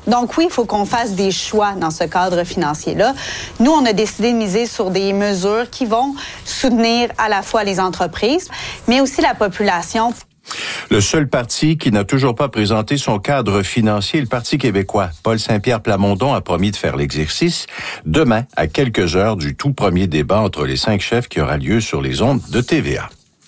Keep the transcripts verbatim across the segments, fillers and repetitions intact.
Donc oui, il faut qu'on fasse des choix dans ce cadre financier-là. Nous, on a décidé de miser sur des mesures qui vont soutenir à la fois les entreprises, mais aussi la population. Le seul parti qui n'a toujours pas présenté son cadre financier est le Parti québécois. Paul Saint-Pierre Plamondon a promis de faire l'exercice demain à quelques heures du tout premier débat entre les cinq chefs qui aura lieu sur les ondes de T V A.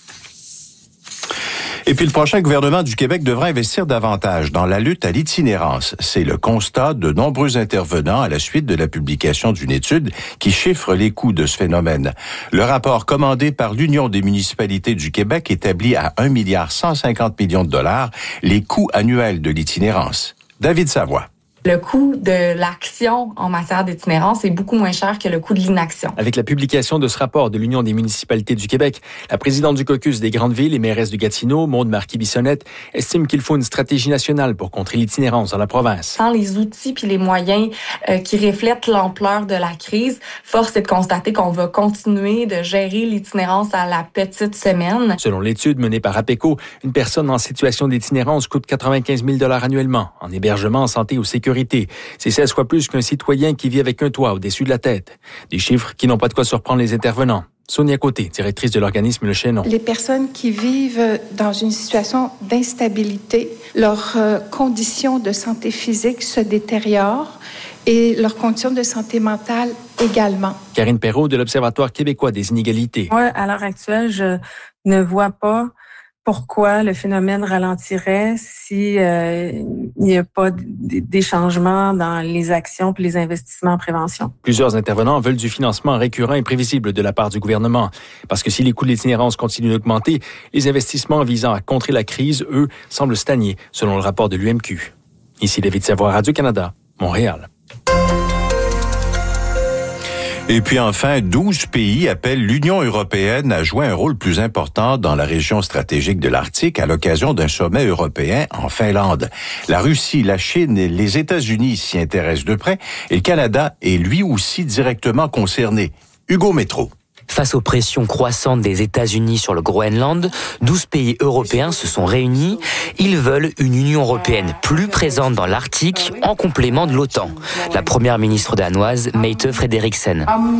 Et puis le prochain gouvernement du Québec devra investir davantage dans la lutte à l'itinérance. C'est le constat de nombreux intervenants à la suite de la publication d'une étude qui chiffre les coûts de ce phénomène. Le rapport commandé par l'Union des municipalités du Québec établit à un milliard cent cinquante millions de dollars les coûts annuels de l'itinérance. David Savoie. Le coût de l'action en matière d'itinérance est beaucoup moins cher que le coût de l'inaction. Avec la publication de ce rapport de l'Union des municipalités du Québec, la présidente du caucus des grandes villes et mairesse de Gatineau, Maude Marquis-Bissonnette, estime qu'il faut une stratégie nationale pour contrer l'itinérance dans la province. Sans les outils puis les moyens euh, qui reflètent l'ampleur de la crise, force est de constater qu'on va continuer de gérer l'itinérance à la petite semaine. Selon l'étude menée par APECO, une personne en situation d'itinérance coûte quatre-vingt-quinze mille dollars annuellement, en hébergement, en santé ou sécurité. C'est seize fois plus qu'un citoyen qui vit avec un toit au-dessus de la tête. Des chiffres qui n'ont pas de quoi surprendre les intervenants. Sonia Côté, directrice de l'organisme Le Chaînon. Les personnes qui vivent dans une situation d'instabilité, leurs conditions de santé physique se détériorent et leurs conditions de santé mentale également. Karine Perrault de l'Observatoire québécois des inégalités. Moi, à l'heure actuelle, je ne vois pas pourquoi le phénomène ralentirait si euh, il n'y a pas d- des changements dans les actions et les investissements en prévention. Plusieurs intervenants veulent du financement récurrent et prévisible de la part du gouvernement. Parce que si les coûts de l'itinérance continuent d'augmenter, les investissements visant à contrer la crise, eux, semblent stagner, selon le rapport de l'U M Q. Ici David Savoie, Radio-Canada, Montréal. Et puis enfin, douze pays appellent l'Union européenne à jouer un rôle plus important dans la région stratégique de l'Arctique à l'occasion d'un sommet européen en Finlande. La Russie, la Chine et les États-Unis s'y intéressent de près et le Canada est lui aussi directement concerné. Hugo Métro. Face aux pressions croissantes des États-Unis sur le Groenland, douze pays européens se sont réunis. Ils veulent une Union européenne plus présente dans l'Arctique, en complément de l'OTAN. La première ministre danoise, Mette Frederiksen.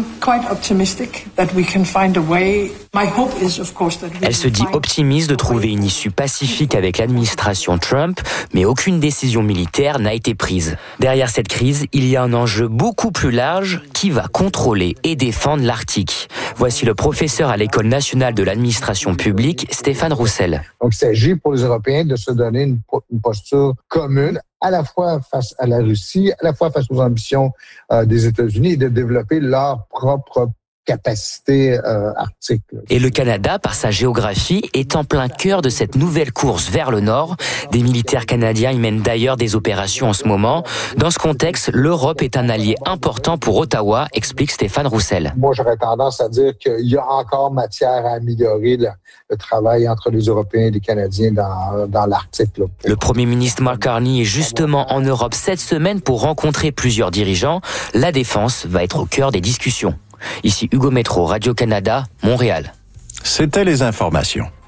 Elle se dit optimiste de trouver une issue pacifique avec l'administration Trump, mais aucune décision militaire n'a été prise. Derrière cette crise, il y a un enjeu beaucoup plus large qui va contrôler et défendre l'Arctique. Voici le professeur à l'École nationale de l'administration publique, Stéphane Roussel. Donc, il s'agit pour les Européens de se donner une, une posture commune, à la fois face à la Russie, à la fois face aux ambitions euh, des États-Unis et de développer leur propre capacité euh, arctique. Et le Canada, par sa géographie, est en plein cœur de cette nouvelle course vers le nord. Des militaires canadiens y mènent d'ailleurs des opérations en ce moment. Dans ce contexte, l'Europe est un allié important pour Ottawa, explique Stéphane Roussel. Moi, j'aurais tendance à dire qu'il y a encore matière à améliorer le, le travail entre les Européens et les Canadiens dans, dans l'Arctique. Là. Le premier ministre Mark Carney est justement en Europe cette semaine pour rencontrer plusieurs dirigeants. La défense va être au cœur des discussions. Ici Hugo Métro, Radio-Canada, Montréal. C'était les informations.